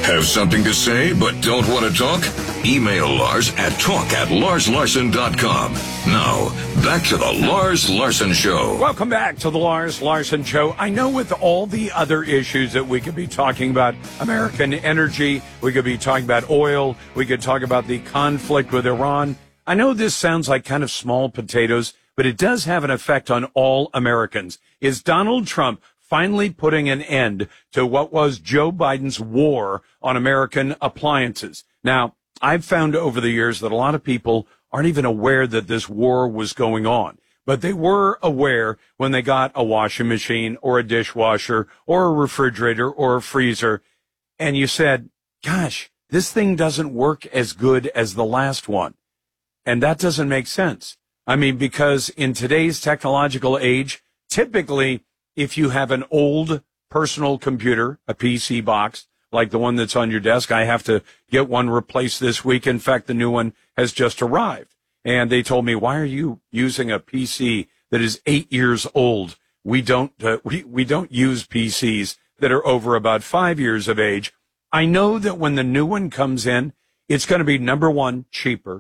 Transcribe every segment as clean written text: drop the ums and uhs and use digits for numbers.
Have something to say but don't want to talk? Email Lars at talk@LarsLarson.com. Now, back to the Lars Larson Show. Welcome back to the Lars Larson Show. I know with all the other issues that we could be talking about, American energy, we could be talking about oil, we could talk about the conflict with Iran. I know this sounds like kind of small potatoes, but it does have an effect on all Americans. Is Donald Trump finally putting an end to what was Joe Biden's war on American appliances? Now, I've found over the years that a lot of people aren't even aware that this war was going on, but they were aware when they got a washing machine or a dishwasher or a refrigerator or a freezer, and you said, gosh, this thing doesn't work as good as the last one. And that doesn't make sense. I mean, because in today's technological age, typically, if you have an old personal computer, a PC box, like the one that's on your desk, I have to get one replaced this week. In fact, the new one has just arrived. And they told me, why are you using a PC that is 8 years old? We don't use PCs that are over about 5 years of age. I know that when the new one comes in, it's going to be number one, cheaper,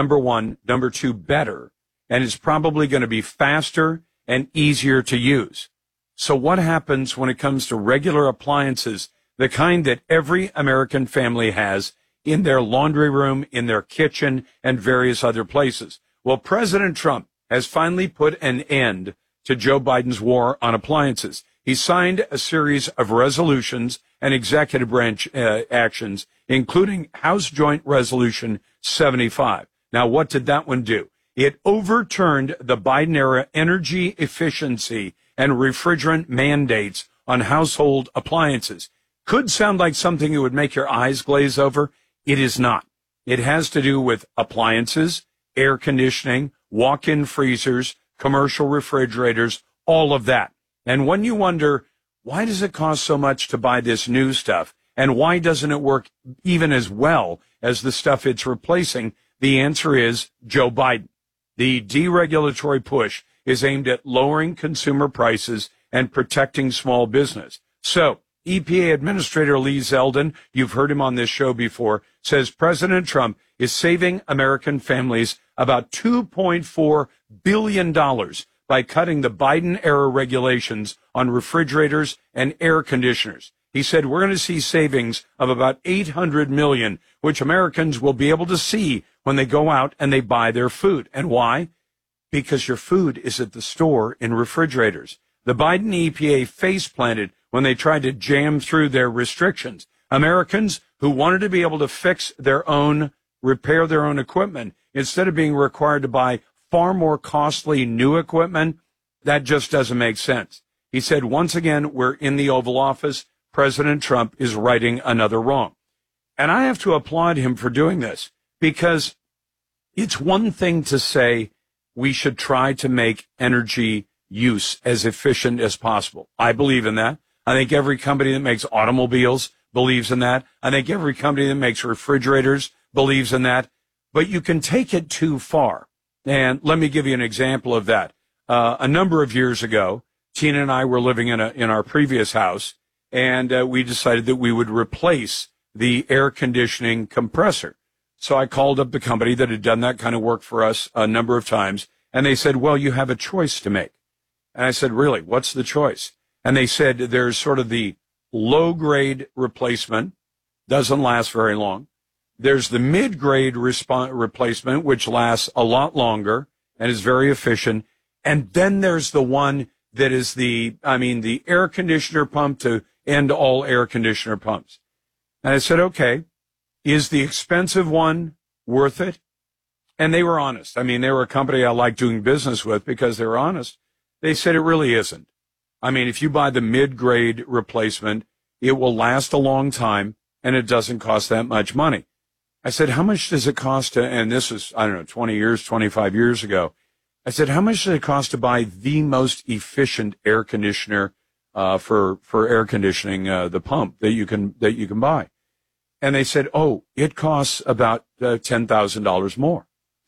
number two, better, and it's probably going to be faster and easier to use. So what happens when it comes to regular appliances, the kind that every American family has in their laundry room, in their kitchen, and various other places? Well, President Trump has finally put an end to Joe Biden's war on appliances. He signed a series of resolutions and executive branch actions, including House Joint Resolution 75. Now, what did that one do? It overturned the Biden-era energy efficiency and refrigerant mandates on household appliances. Could sound like something that would make your eyes glaze over. It is not. It has to do with appliances, air conditioning, walk-in freezers, commercial refrigerators, all of that. And when you wonder, why does it cost so much to buy this new stuff? And why doesn't it work even as well as the stuff it's replacing? The answer is Joe Biden. The deregulatory push is aimed at lowering consumer prices and protecting small business. So, EPA Administrator Lee Zeldin, you've heard him on this show before, says President Trump is saving American families about $2.4 billion by cutting the Biden-era regulations on refrigerators and air conditioners. He said we're going to see savings of about $800 million, which Americans will be able to see when they go out and they buy their food. And why? Because your food is at the store in refrigerators. The Biden EPA face-planted when they tried to jam through their restrictions. Americans who wanted to be able to fix their own, repair their own equipment, instead of being required to buy far more costly new equipment, that just doesn't make sense. He said, once again, we're in the Oval Office. President Trump is righting another wrong. And I have to applaud him for doing this, because it's one thing to say we should try to make energy use as efficient as possible. I believe in that. I think every company that makes automobiles believes in that. I think every company that makes refrigerators believes in that. But you can take it too far. And let me give you an example of that. A number of years ago, Tina and I were living in our previous house, and we decided that we would replace the air conditioning compressor. So I called up the company that had done that kind of work for us a number of times, and they said, well, you have a choice to make. And I said, really, what's the choice? And they said there's sort of the low-grade replacement, doesn't last very long. There's the mid-grade replacement, which lasts a lot longer and is very efficient. And then there's the one that is the air conditioner pump to end all air conditioner pumps. And I said, okay, is the expensive one worth it? And they were honest. I mean, they were a company I like doing business with because they were honest. They said it really isn't. I mean, if you buy the mid-grade replacement, it will last a long time and it doesn't cost that much money. I said, how much does it cost to, and this is, 20 years, 25 years ago. I said, how much does it cost to buy the most efficient air conditioner, for air conditioning, the pump that you can buy? And they said, oh, it costs about $10,000 more.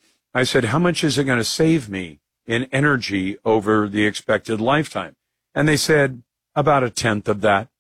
I said, how much is it going to save me in energy over the expected lifetime? And they said, about a tenth of that.